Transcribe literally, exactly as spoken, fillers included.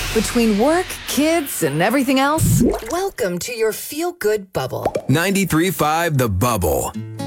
Between work, kids, and everything else, welcome to your feel-good bubble. ninety-three point five The Bubble.